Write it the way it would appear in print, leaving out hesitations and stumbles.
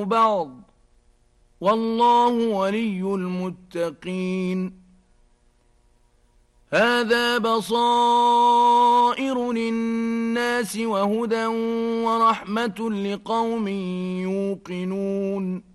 بعض، والله ولي المتقين. هذا بصائر للناس وهدى ورحمة لقوم يوقنون.